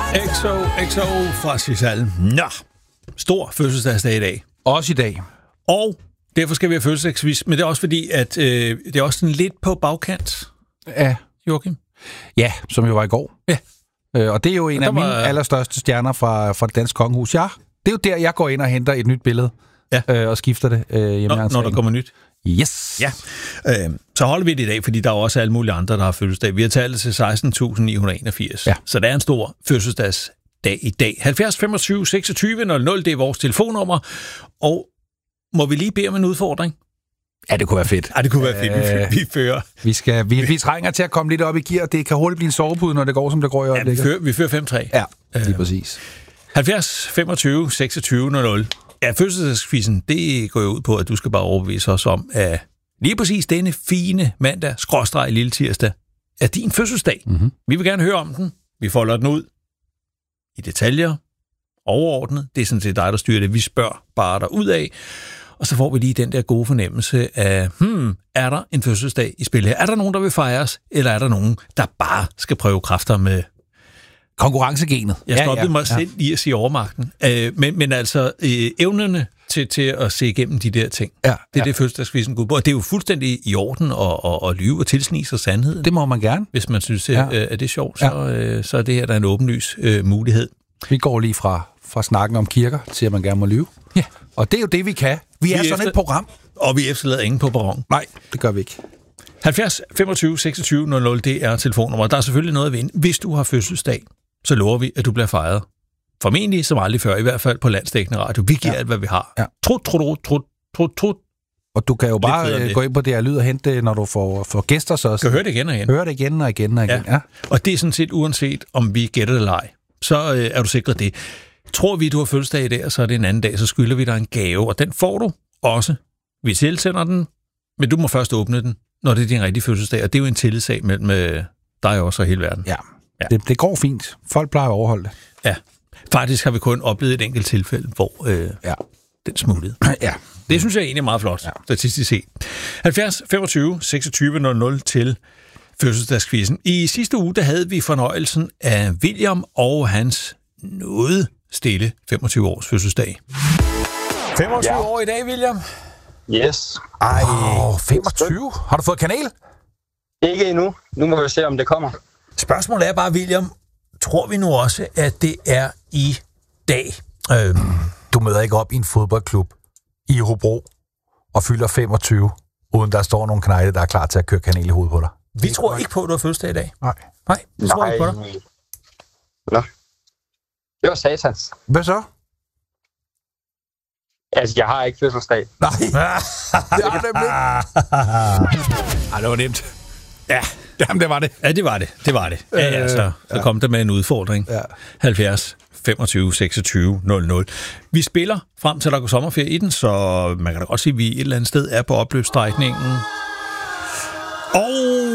XO fra Chisal. Nå, stor fødselsdagsdag i dag. Også i dag. Og derfor skal vi have fødselsdagsquiz, men det er også fordi, at det er også sådan lidt på bagkant. Ja. Joachim? Ja, som jo var i går. Ja. Og det er jo en af mine allerstørste stjerner fra det danske kongehus. Ja, det er jo der, jeg går ind og henter et nyt billede og skifter det hjemme. Når der kommer nyt? Yes. Ja. Så holder vi det i dag, fordi der er også alle mulige andre, der har fødselsdag. Vi har talt til 16.981. Ja. Så der er en stor fødselsdagsdag i dag. 70 25 26 00, det er vores telefonnummer. Og må vi lige bede om en udfordring? Ja, det kunne være fedt. Ja, det kunne være fedt. Vi fører. Vi trænger til at komme lidt op i gear. Det kan hurtigt blive en sovepude, når det går, som det går i øjeblikket. Ja, vi fører 5-3. Ja, lige præcis. 70 25 26 00. Ja, fødselsdagsquizzen, det går jo ud på, at du skal bare overbevise os om, at lige præcis denne fine mandag, / lille tirsdag, er din fødselsdag. Mm-hmm. Vi vil gerne høre om den. Vi folder den ud i detaljer, overordnet. Det er sådan set dig, der styrer det. Vi spørger bare derudad. Og så får vi lige den der gode fornemmelse af, er der en fødselsdag i spil her? Er der nogen, der vil fejres? Eller er der nogen, der bare skal prøve kræfter med konkurrencegenet? Jeg stoppede mig selv i at sige overmagten. Men altså, evnerne til at se igennem de der ting, det er det fødselsdagsquizzen går ud på. Og det er jo fuldstændig i orden at lyve og tilsnige sig sandheden. Det må man gerne. Hvis man synes, at det er sjovt, så er det her der er en åbenlys mulighed. Vi går lige fra snakken om kirker til, at man gerne må lyve. Ja. Og det er jo det, vi kan. Vi er sådan et program. Og vi efterlader ingen på perron. Nej, det gør vi ikke. 70 25 26 00, det er telefonnummer. Der er selvfølgelig noget at vinde. Hvis du har fødselsdag, så lover vi, at du bliver fejret. Formentlig som aldrig før, i hvert fald på landsdækkende radio. Vi giver alt, hvad vi har. Ja. Trut. Og du kan jo bare gå ind på det her lyd og hente det, når du får gæster. Så kan høre det igen og igen. Høre det igen og igen og igen. Ja. Og det er sådan set uanset, om vi gætter det eller ej. Så er du sikret det. Tror vi, du har fødselsdag i dag, og så er det en anden dag, så skylder vi dig en gave. Og den får du også. Vi tilsender den, men du må først åbne den, når det er din rigtige fødselsdag. Og det er jo en tillidssag mellem dig også og hele verden. Ja. Det går fint. Folk plejer at overholde det. Ja. Faktisk har vi kun oplevet et enkelt tilfælde, hvor den smuttede. Ja. Det synes jeg egentlig er meget flot, statistisk set. 70 25 26 00 til fødselsdagsquizzen. I sidste uge, der havde vi fornøjelsen af William og hans noget stille 25 års fødselsdag. 25 år i dag, William? Yes. 25? Har du fået kanel? Ikke endnu. Nu må vi se, om det kommer. Spørgsmålet er bare, William, tror vi nu også, at det er i dag? Du møder ikke op i en fodboldklub i Hobro og fylder 25, uden der står nogle knejde, der er klar til at køre kanel i hovedet på dig. Vi tror ikke på, at du har fødselsdag i dag. Nej, vi tror ikke på dig. Nå. Det var satans. Hvad så? Altså, jeg har ikke fødselsdag. Nej. Det er nemlig. Det var nemt. Ja. Jamen, det var det. Ja, det var det. Ja, så kom der med en udfordring. Ja. 70 25 26 00. Vi spiller frem til, der går sommerferie i den, så man kan da godt sige, at vi et eller andet sted er på opløbsstrækningen. Og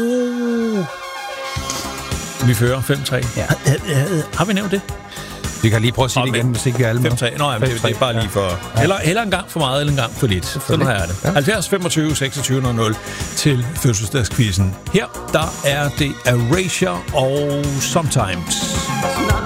vi fører 5-3. Ja. Har vi nævnt det? Vi kan lige prøve at sige det igen, hvis ikke vi er alle med. 5-3. Nå, jamen, det er bare lige for... Heller en gang for meget, eller en gang for lidt. Sådan her er det. 70 25 26 00 til fødselsdagsquizzen. Her, der er det Erasure og Sometimes.